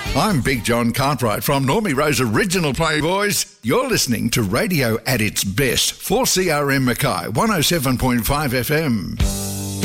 I'm Big John Cartwright from Normie Rose Original Playboys. You're listening to radio at its best for CRM Mackay 107.5 FM.